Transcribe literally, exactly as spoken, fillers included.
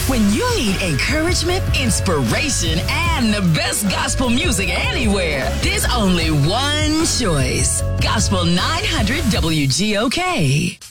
When you need encouragement, inspiration, and the best gospel music anywhere, there's only one choice. Gospel nine hundred W G O K.